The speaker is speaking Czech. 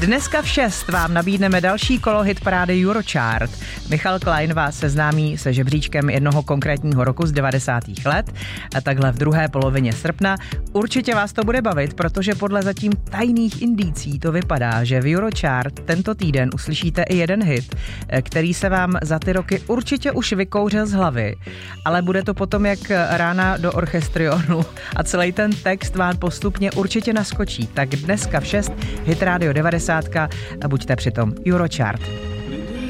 Dneska v 6 vám nabídneme další kolo hitparády Eurochart. Michal Klein vás seznámí se žebříčkem jednoho konkrétního roku z 90. let a takhle v druhé polovině srpna. Určitě vás to bude bavit, protože podle zatím tajných indicí to vypadá, že v Eurochart tento týden uslyšíte i jeden hit, který se vám za ty roky určitě už vykouřil z hlavy, ale bude to potom jak rána do orchestrionu a celý ten text vám postupně určitě naskočí. Tak dneska v 6 Hit Radio 90 a buďte přitom Eurochart.